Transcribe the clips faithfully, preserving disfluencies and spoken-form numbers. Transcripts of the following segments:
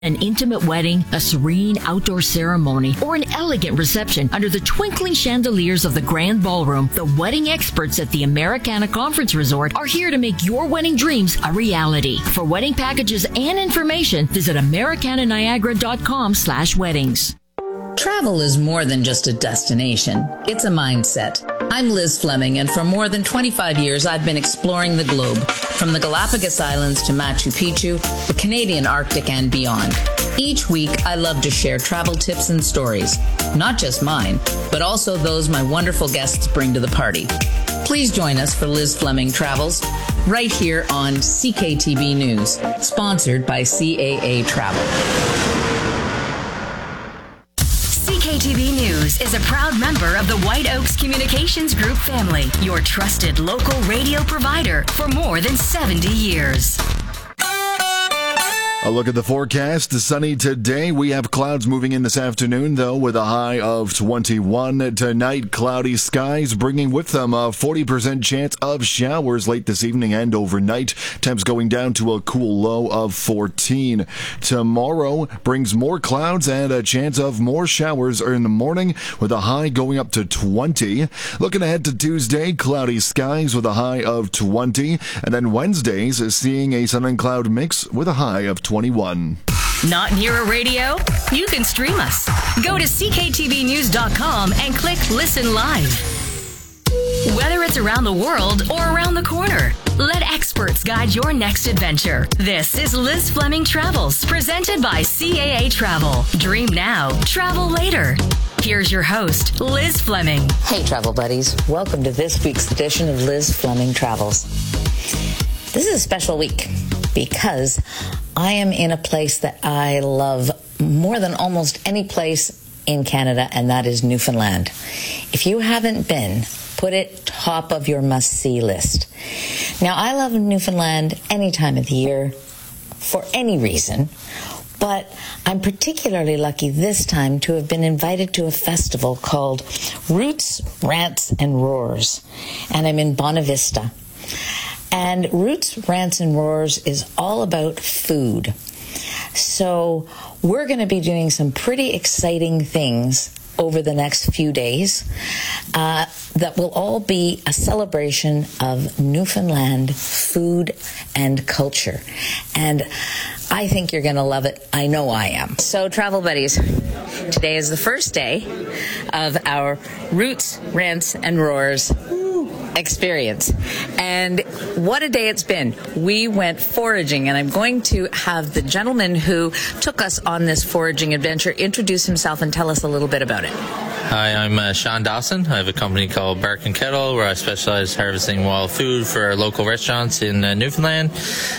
An intimate wedding, a serene outdoor ceremony, or an elegant reception under the twinkling chandeliers of the Grand Ballroom, the wedding experts at the Americana Conference Resort are here to make your wedding dreams a reality. For wedding packages and information, visit Americana Niagara dot com slash weddings. Travel is more than just a destination. It's a mindset. I'm Liz Fleming, and for more than twenty-five years, I've been exploring the globe, from the Galapagos Islands to Machu Picchu, the Canadian Arctic, and beyond. Each week, I love to share travel tips and stories, not just mine, but also those my wonderful guests bring to the party. Please join us for Liz Fleming Travels, right here on C K T V News, sponsored by C A A Travel. C K T V News is a proud member of the White Oaks Communications Group family, your trusted local radio provider for more than seventy years. A look at the forecast. Sunny today. We have clouds moving in this afternoon, though, with a high of twenty-one. Tonight, cloudy skies, bringing with them a forty percent chance of showers late this evening and overnight. Temps going down to a cool low of fourteen. Tomorrow brings more clouds and a chance of more showers in the morning, with a high going up to twenty. Looking ahead to Tuesday, cloudy skies with a high of twenty. And then Wednesdays, seeing a sun and cloud mix with a high of twenty-one. Not near a radio? You can stream us. Go to C K T V news dot com and click Listen Live. Whether it's around the world or around the corner, let experts guide your next adventure. This is Liz Fleming Travels, presented by C A A Travel. Dream now, travel later. Here's your host, Liz Fleming. Hey, travel buddies. Welcome to this week's edition of Liz Fleming Travels. This is a special week because I am in a place that I love more than almost any place in Canada, and that is Newfoundland. If you haven't been, put it top of your must-see list. Now, I love Newfoundland any time of the year for any reason, but I'm particularly lucky this time to have been invited to a festival called Roots, Rants, and Roars, and I'm in Bonavista. And Roots, Rants, and Roars is all about food. So we're going to be doing some pretty exciting things over the next few days uh, that will all be a celebration of Newfoundland food and culture. And I think you're going to love it. I know I am. So, travel buddies, today is the first day of our Roots, Rants, and Roars experience. And what a day it's been. We went foraging, and I'm going to have the gentleman who took us on this foraging adventure introduce himself and tell us a little bit about it. Hi, I'm uh, Sean Dawson. I have a company called Bark and Kettle, where I specialize harvesting wild food for our local restaurants in uh, Newfoundland.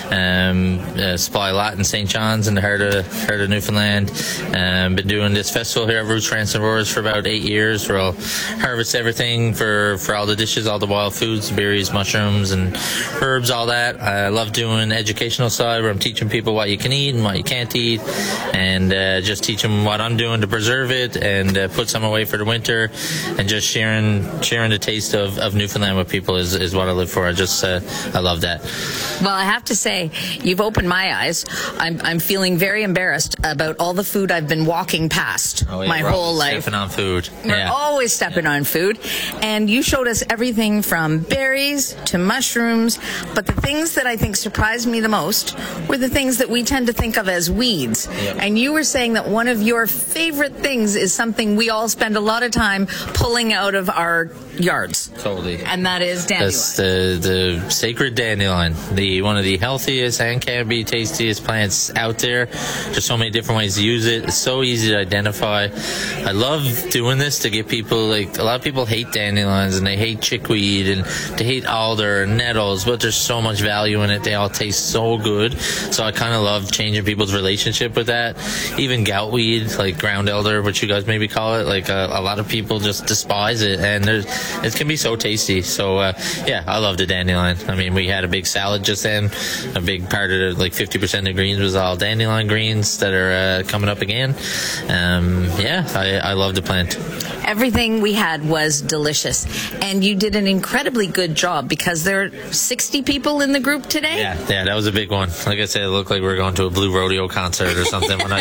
Um, uh, supply a lot in Saint John's in the heart of, heart of Newfoundland. Um, been doing this festival here at Roots, Rants, and Roars for about eight years, where I'll harvest everything for, for all the dishes, all the wild foods, berries, mushrooms, and herbs, all that. I love doing the educational side, where I'm teaching people what you can eat and what you can't eat, and uh, just teach them what I'm doing to preserve it and uh, put some away for the winter, and just sharing sharing the taste of, of Newfoundland with people is, is what I live for. I just uh, I love that. Well, I have to say, you've opened my eyes. I'm I'm feeling very embarrassed about all the food I've been walking past oh, yeah, my whole life. Stepping on food. We're yeah. always stepping on food, and you showed us everything from berries to mushrooms, but the things that I think surprised me the most were the things that we tend to think of as weeds. Yep. And you were saying that one of your favorite things is something we all spend a lot of time pulling out of our yards. Totally. And that is dandelion. That's the, the sacred dandelion, the one of the healthiest and can be tastiest plants out there. There's so many different ways to use it. It's so easy to identify. I love doing this to get people, like, a lot of people hate dandelions and they hate chickweed and they hate alder and nettles, but there's so much value in it. They all taste so good. So I kind of love changing people's relationship with that. Even goutweed, like ground elder, what you guys maybe call it, like a, a lot of people just despise it, and there's, it can be so tasty. So uh, yeah, I love the dandelion. I mean, we had a big salad just then. A big part of it, like fifty percent of greens, was all dandelion greens that are uh, coming up again. Um, yeah, I, I love the plant. Everything we had was delicious, and you did an incredibly good job because there are sixty people in the group today. Yeah, yeah, that was a big one. Like I said, it looked like we were going to a Blue Rodeo concert or something when I